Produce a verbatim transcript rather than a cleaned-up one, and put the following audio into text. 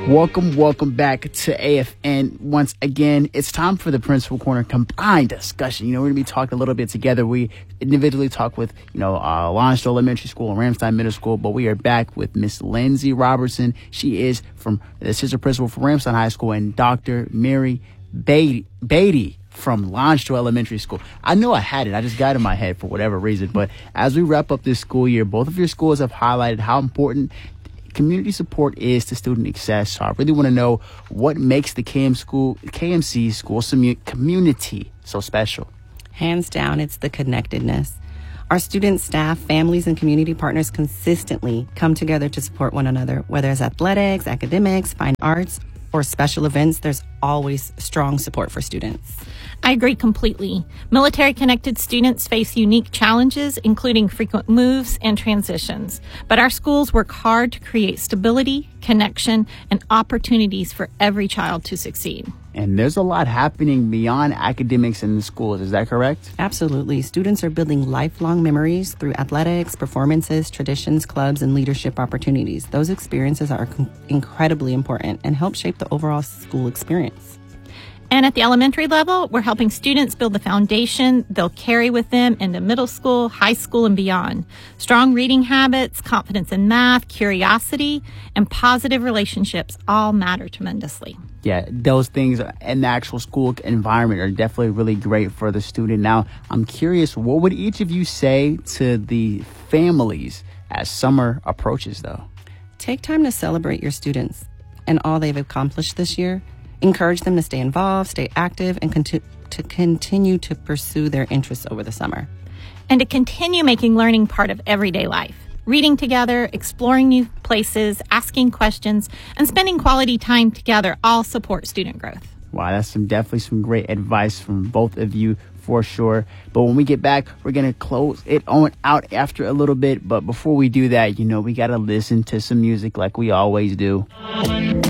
Welcome, welcome back to A F N. Once again, it's time for the Principal Corner combined discussion. You know, we're going to be talking a little bit together. We individually talk with, you know, uh, Lonsdale Elementary School and Ramstein Middle School, but we are back with Miss Lindsay Robertson. She is from the assistant principal for Ramstein High School, and Doctor Mary Beatty, Beatty from Lonsdale Elementary School. I know I had it. I just got it in my head for whatever reason. But as we wrap up this school year, both of your schools have highlighted how important community support is to student success. So I really want to know what makes the K M school, K M C school community so special. Hands down, it's the connectedness. Our students, staff, families, and community partners consistently come together to support one another. Whether it's athletics, academics, fine arts, or special events, there's always strong support for students. I agree completely. Military-connected students face unique challenges, including frequent moves and transitions. But our schools work hard to create stability, connection, and opportunities for every child to succeed. And there's a lot happening beyond academics in the schools. Is that correct? Absolutely. Students are building lifelong memories through athletics, performances, traditions, clubs, and leadership opportunities. Those experiences are com- incredibly important and help shape the overall school experience. And at the elementary level, we're helping students build the foundation they'll carry with them into middle school, high school, and beyond. Strong reading habits, confidence in math, curiosity, and positive relationships all matter tremendously. Yeah, those things in the actual school environment are definitely really great for the student. Now, I'm curious, what would each of you say to the families as summer approaches, though? Take time to celebrate your students and all they've accomplished this year. Encourage them to stay involved, stay active, and conti- to continue to pursue their interests over the summer. And to continue making learning part of everyday life. Reading together, exploring new places, asking questions, and spending quality time together all support student growth. Wow, that's some definitely some great advice from both of you for sure. But when we get back, we're going to close it on out after a little bit. But before we do that, you know, we got to listen to some music like we always do.